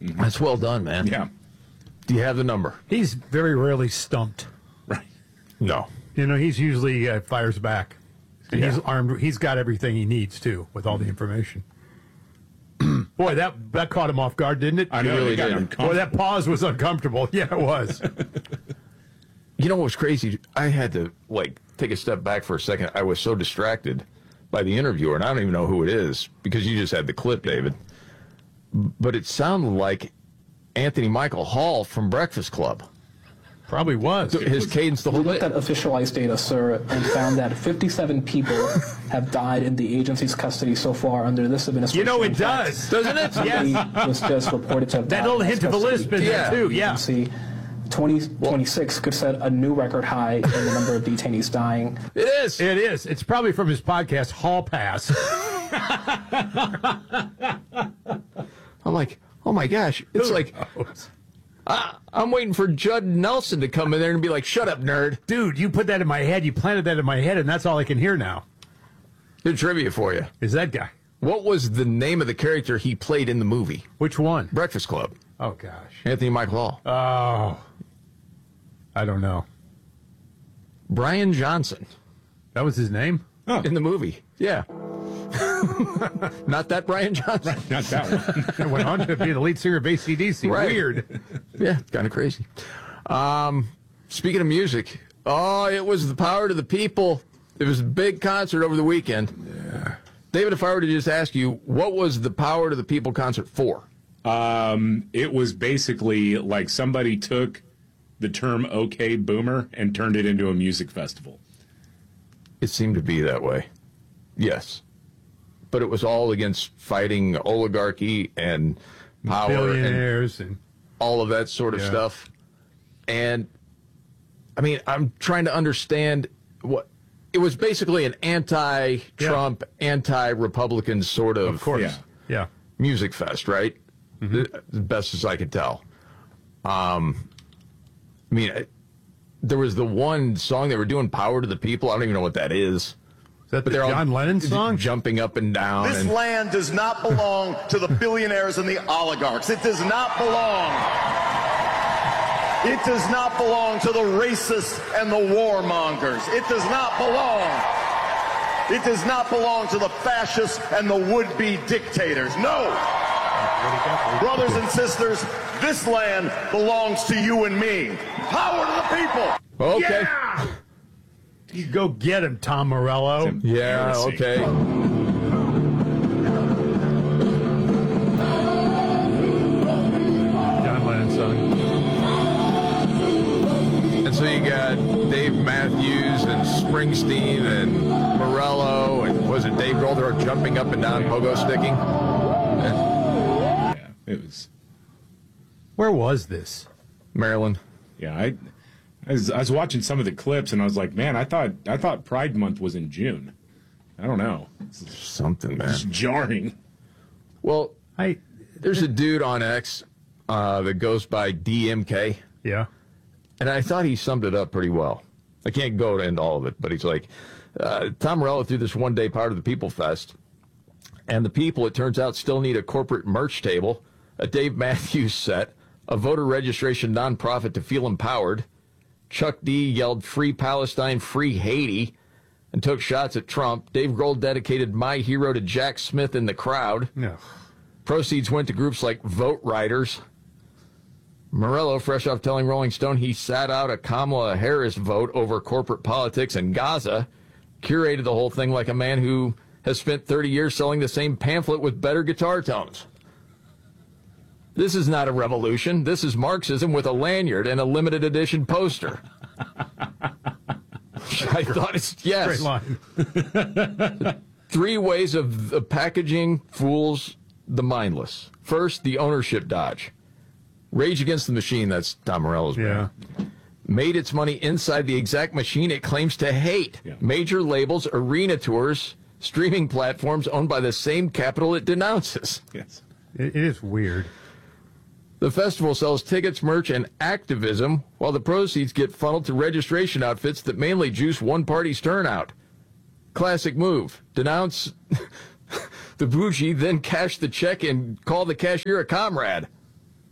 That's well done, man. Yeah. Do you have the number? He's very rarely stumped. Right. No. He's usually fires back. And Yeah. he's armed. He's got everything he needs, too, with all the information. Boy, that caught him off guard, didn't it? I know. really It got did. uncomfortable. Boy, that pause was uncomfortable. Yeah, it was. You know what was crazy? I had to, take a step back for a second. I was so distracted by the interviewer, and I don't even know who it is, because you just had the clip, David. But it sounded like Anthony Michael Hall from Breakfast Club. Probably was. His cadence the We whole looked way. at officialized data, sir, and found that 57 people have died in the agency's custody so far under this administration. You know it In fact, does. Doesn't it? somebody Yes. was just reported to have That died little in hint of a custody. lisp in Yeah. there, too. The Yeah. agency, 2026 could set a new record high in the number of detainees dying. It is. It is. It's probably from his podcast, Hall Pass. I'm like, oh my gosh. It's like, I'm waiting for Judd Nelson to come in there and be like, shut up, nerd. Dude, you put that in my head. You planted that in my head, and that's all I can hear now. Good trivia for you. Is that guy? What was the name of the character he played in the movie? Which one? Breakfast Club. Oh, gosh. Anthony Michael Hall. Oh. I don't know. Brian Johnson That was his name? in the movie. Yeah. Not that Brian Johnson. Not that one. It went on to be the lead singer of AC/DC. Right. Weird. Yeah, kind of crazy. Speaking of music, it was the power to the people. It was a big concert over the weekend. Yeah. David, if I were to just ask you, what was the Power to the People concert for? It was basically like somebody took the term "Okay Boomer" and turned it into a music festival. It seemed to be that way. Yes. But it was all against fighting oligarchy and power and Billionaires and all of that sort of Yeah. stuff. And, I mean, I'm trying to understand what... It was basically an anti-Trump, anti-Republican sort of course. Yeah. Yeah. music fest, right? The best as I could tell. There was the one song they were doing, "Power to the People." I don't even know what that is. Is that the they're all John Lennon song? jumping up and down. This and land does not belong to the billionaires and the oligarchs. It does not belong. It does not belong to the racists and the warmongers. It does not belong. It does not belong to the fascists and the would-be dictators. No. Brothers and sisters, this land belongs to you and me. Power to the people. Okay. Yeah! You go get him, Tom Morello. Yeah, Embarrassing. okay. John Lennon song. And so you got Dave Matthews and Springsteen and Morello and was it Dave Grohl? They were jumping up and down, pogo sticking. Yeah, it was. Where was this? Maryland. Yeah, I was watching some of the clips and I was like, man, I thought Pride Month was in June. I don't know. Something, man. It's jarring. Well, there's a dude on X that goes by DMK, Yeah. and I thought he summed it up pretty well. I can't go into all of it, but he's like, Tom Morello threw this one-day Power to the People Fest, and the people, it turns out, still need a corporate merch table, a Dave Matthews set, a voter registration nonprofit to feel empowered. Chuck D yelled, "Free Palestine, free Haiti," and took shots at Trump. Dave Grohl dedicated "My Hero" to Jack Smith in the crowd. No. Proceeds went to groups like Vote Riders. Morello, fresh off telling Rolling Stone he sat out a Kamala Harris vote over corporate politics in Gaza, curated the whole thing like a man who has spent 30 years selling the same pamphlet with better guitar tones. This is not a revolution. This is Marxism with a lanyard and a limited edition poster. I thought it's, yes. Great line. 3 ways of packaging fools the mindless. First, the ownership dodge. Rage Against the Machine, that's Tom Morello's Yeah. band, made its money inside the exact machine it claims to hate. Yeah. Major labels, arena tours, streaming platforms owned by the same capital it denounces. Yes. It is weird. The festival sells tickets, merch, and activism, while the proceeds get funneled to registration outfits that mainly juice one party's turnout. Classic move. Denounce the bougie, then cash the check and call the cashier a comrade.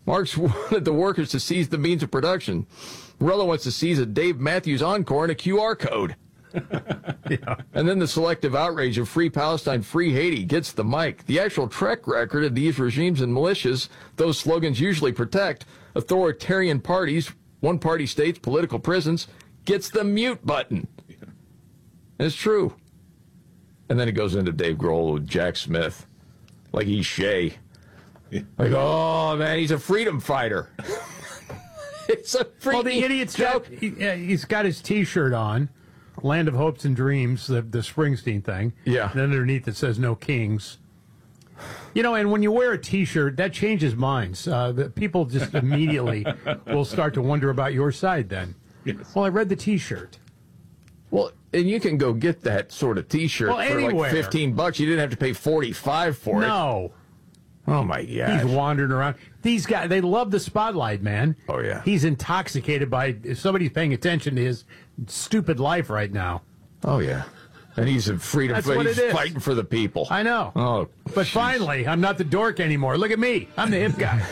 Marx wanted the workers to seize the means of production. Morello wants to seize a Dave Matthews Encore and a QR code. Yeah. And then the selective outrage of Free Palestine, Free Haiti gets the mic. The actual track record of these regimes and militias, those slogans usually protect authoritarian parties, one-party states, political prisons, gets the mute button. It's true. And then it goes into Dave Grohl with Jack Smith, like he's Shay. Yeah. Like, oh, man, he's a freedom fighter. It's a freaking Well, the idiot's joke. he's got his T-shirt on, Land of Hopes and Dreams, the Springsteen thing. Yeah. And underneath it says No Kings. You know, and when you wear a T-shirt, that changes minds. The people just immediately will start to wonder about your side then. Yes. Well, I read the T-shirt. Well, and you can go get that sort of T-shirt Well, for anywhere. like $15. You didn't have to pay $45 for it. No. Oh, my gosh. He's wandering around. These guys, they love the spotlight, man. Oh, yeah. He's intoxicated by somebody paying attention to his stupid life right now. Oh, yeah. And he's a freedom That's fighter. what He's it is. fighting for the people. I know. Oh, But jeez. finally, I'm not the dork anymore. Look at me. I'm the hip guy.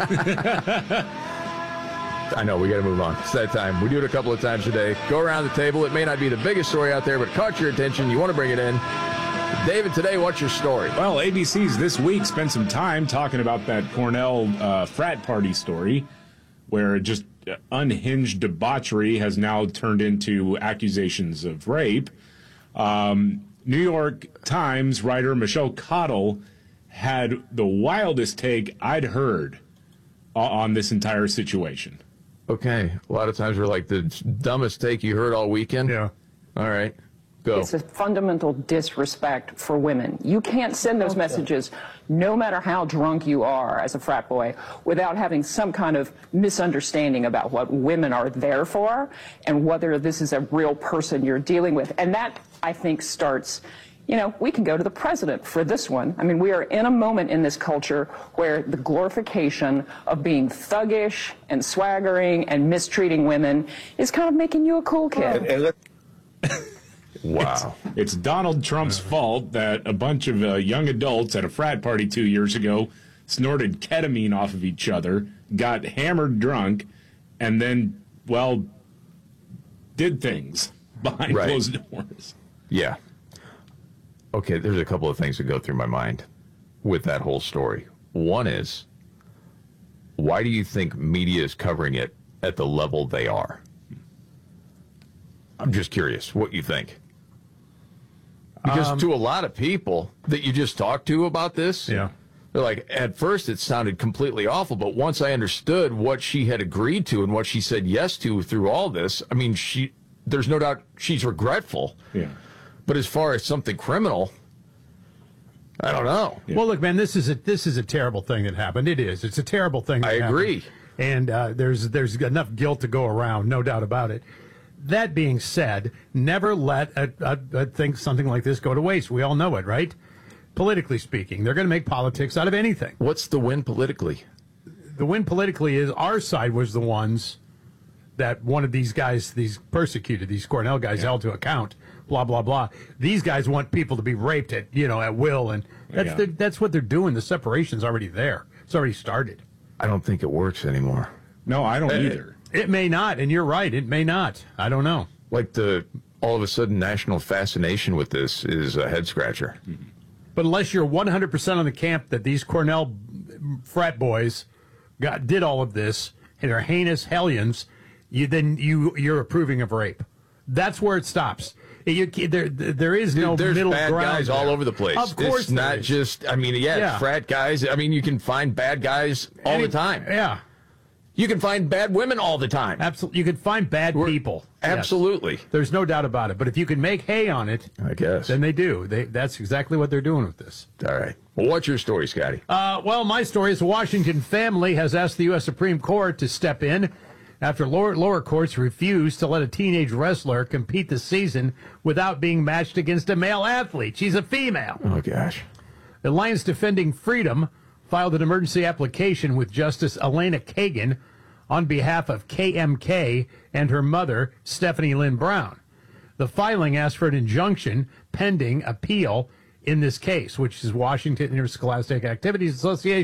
I know, we got to move on. It's that time. We do it a couple of times a day. Go around the table. It may not be the biggest story out there, but it caught your attention. You want to bring it in. David, today, what's your story? Well, ABC's this week spent some time talking about that Cornell frat party story, where just unhinged debauchery has now turned into accusations of rape. New York Times writer Michelle Cottle had the wildest take I'd heard on this entire situation. Okay. A lot of times we're like the dumbest take you heard all weekend. Yeah. All right. Go. It's a fundamental disrespect for women. You can't send those messages, no matter how drunk you are as a frat boy, without having some kind of misunderstanding about what women are there for and whether this is a real person you're dealing with. And that, I think, starts, you know, we can go to the president for this one. I mean, we are in a moment in this culture where the glorification of being thuggish and swaggering and mistreating women is kind of making you a cool kid. Wow. It's Donald Trump's fault that a bunch of young adults at a frat party 2 years ago snorted ketamine off of each other, got hammered drunk, and then, well, did things behind Right. closed doors. Yeah. Okay, there's a couple of things that go through my mind with that whole story. One is, why do you think media is covering it at the level they are? I'm just curious what you think. Because to a lot of people that you just talked to about this, Yeah. they're like, at first it sounded completely awful, but once I understood what she had agreed to and what she said yes to through all this, I mean, there's no doubt she's regretful. Yeah. But as far as something criminal, I don't know. Yeah. Well, look, man, this is a terrible thing that happened. It is. It's a terrible thing. I That agree. happened. And there's enough guilt to go around, no doubt about it. That being said, never let a thing, something like this go to waste. We all know it, right? Politically speaking, they're going to make politics out of anything. What's the win politically? The win politically is our side was the ones that wanted these guys, these persecuted, these Cornell guys held to account. Blah blah blah. These guys want people to be raped at will, and that's what they're doing. The separation's already there. It's already started. I don't think it works anymore. No, I don't either. It may not, and you're right. It may not. I don't know. Like all of a sudden national fascination with this is a head scratcher. But unless you're 100% on the camp that these Cornell frat boys did all of this and are heinous hellions, you're approving of rape. That's where it stops. There is no There's middle bad ground guys there. all over the place. Of course, it's not there is. just. I mean, it's frat guys. I mean, you can find bad guys all the time. Yeah, You can find bad women all the time. absolutely. You can find bad people. Yes. Absolutely. There's no doubt about it. But if you can make hay on it, I guess. then they do. That's exactly what they're doing with this. All right. Well, what's your story, Scotty? Well, my story is a Washington family has asked the U.S. Supreme Court to step in after lower courts refused to let a teenage wrestler compete this season without being matched against a male athlete. She's a female. Oh, gosh. The Alliance Defending Freedom filed an emergency application with Justice Elena Kagan on behalf of KMK and her mother, Stephanie Lynn Brown. The filing asked for an injunction pending appeal in this case, which is Washington Interscholastic Activities Association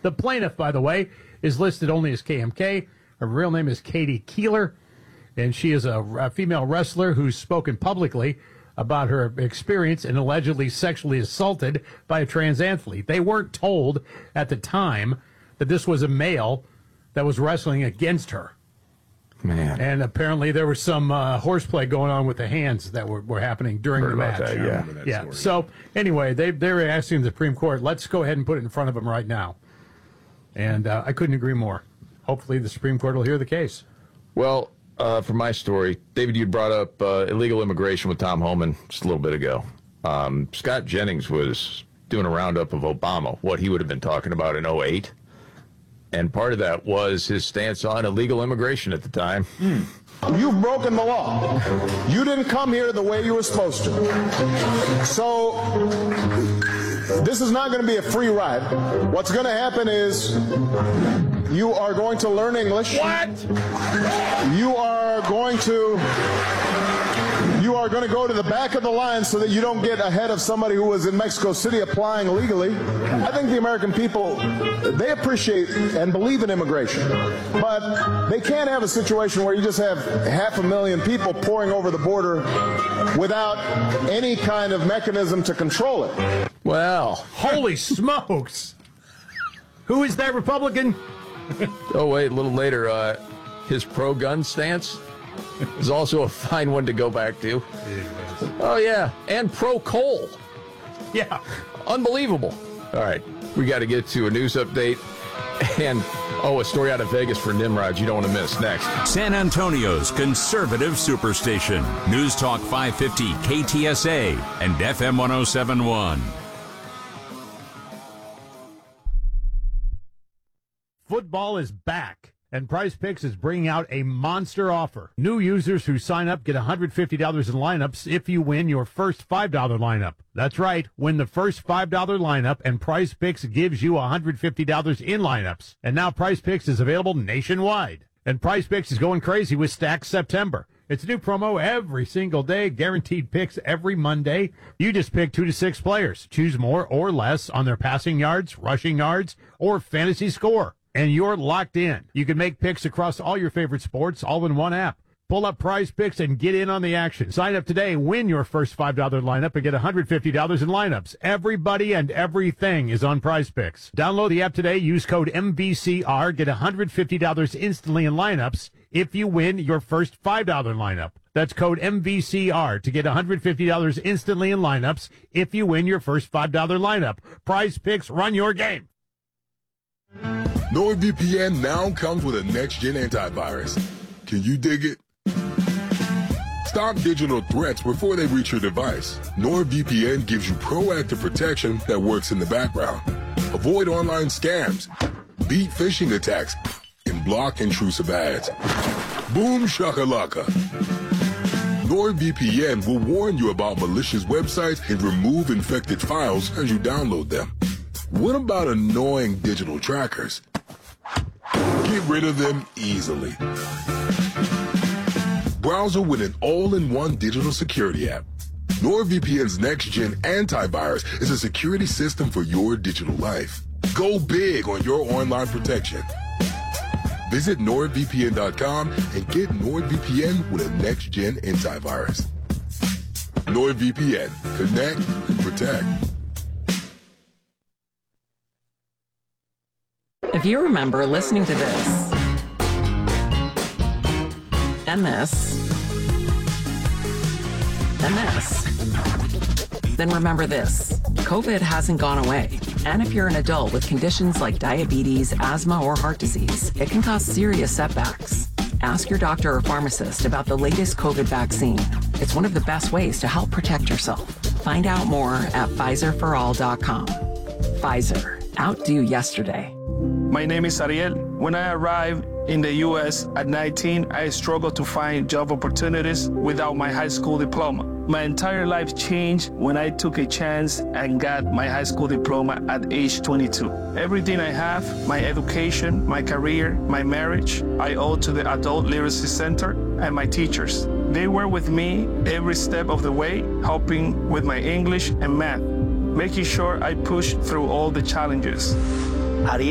The plaintiff, by the way, is listed only as KMK. Her real name is Katie Keeler, and she is a female wrestler who's spoken publicly about her experience and allegedly sexually assaulted by a trans athlete. They weren't told at the time that this was a male that was wrestling against her. Man. And apparently there was some horseplay going on with the hands that were happening during the match. That, Yeah. Yeah. So anyway, they were asking the Supreme Court, let's go ahead and put it in front of them right now. And I couldn't agree more. Hopefully the Supreme Court will hear the case. Well, for my story, David, you brought up illegal immigration with Tom Homan just a little bit ago. Scott Jennings was doing a roundup of Obama, what he would have been talking about in 2008. And part of that was his stance on illegal immigration at the time. You've broken the law. You didn't come here the way you were supposed to. So this is not going to be a free ride. What's going to happen is you are going to learn English. What? You are going to go to the back of the line so that you don't get ahead of somebody who was in Mexico City applying legally. I think the American people, they appreciate and believe in immigration, but they can't have a situation where you just have 500,000 people pouring over the border without any kind of mechanism to control it. Well, Holy smokes! Who is that Republican? oh, wait, a little later, his pro-gun stance is also a fine one to go back to. Oh, yeah, and pro-coal. Yeah. Unbelievable. All right, we got to get to a news update and, a story out of Vegas for Nimrod you don't want to miss next. San Antonio's conservative superstation. News Talk 550 KTSA and FM 1071. Football is back, and Prize Picks is bringing out a monster offer. New users who sign up get $150 in lineups if you win your first $5 lineup. That's right, win the first $5 lineup, and Prize Picks gives you $150 in lineups. And now Prize Picks is available nationwide. And Prize Picks is going crazy with Stack September. It's a new promo every single day, guaranteed picks every Monday. You just pick 2 to 6 players. Choose more or less on their passing yards, rushing yards, or fantasy score. And you're locked in. You can make picks across all your favorite sports all in one app. Pull up Prize Picks and get in on the action. Sign up today, win your first $5 lineup, and get $150 in lineups. Everybody and everything is on Prize Picks. Download the app today. Use code MVCR. Get $150 instantly in lineups if you win your first $5 lineup. That's code MVCR to get $150 instantly in lineups if you win your first $5 lineup. Prize Picks, run your game. NordVPN now comes with a next-gen antivirus. Can you dig it? Stop digital threats before they reach your device. NordVPN gives you proactive protection that works in the background. Avoid online scams, beat phishing attacks, and block intrusive ads. Boom shakalaka. NordVPN will warn you about malicious websites and remove infected files as you download them. What about annoying digital trackers? Get rid of them easily. Browser with an all-in-one digital security app. NordVPN's next-gen antivirus is a security system for your digital life. Go big on your online protection. Visit NordVPN.com and get NordVPN with a next-gen antivirus. NordVPN. Connect and protect. If you remember listening to this, and this, and this, then remember this. COVID hasn't gone away. And if you're an adult with conditions like diabetes, asthma, or heart disease, it can cause serious setbacks. Ask your doctor or pharmacist about the latest COVID vaccine. It's one of the best ways to help protect yourself. Find out more at PfizerForAll.com. Pfizer. Outdo yesterday. My name is Ariel. When I arrived in the U.S. at 19, I struggled to find job opportunities without my high school diploma. My entire life changed when I took a chance and got my high school diploma at age 22. Everything I have, my education, my career, my marriage, I owe to the Adult Literacy Center and my teachers. They were with me every step of the way, helping with my English and math, making sure I pushed through all the challenges. Ariel